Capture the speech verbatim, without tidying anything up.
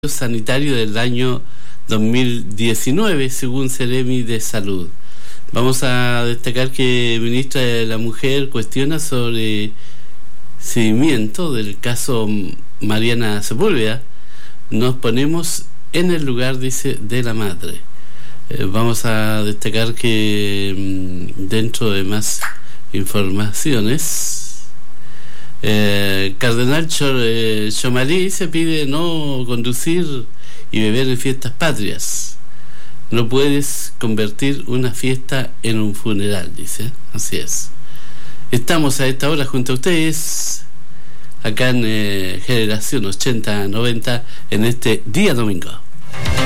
sanitario del año dos mil diecinueve, según Ceremi de Salud. Vamos a destacar que el ministro de la Mujer cuestiona sobre seguimiento del caso Mariana Sepúlveda. Nos ponemos en el lugar, dice, de la madre. Eh, vamos a destacar que mmm, dentro de más informaciones, Eh, Cardenal Chomalí se pide no conducir y beber en fiestas patrias. No puedes convertir una fiesta en un funeral, dice. Así es. Estamos a esta hora junto a ustedes, acá en eh, Generación ochenta noventa, en este día domingo.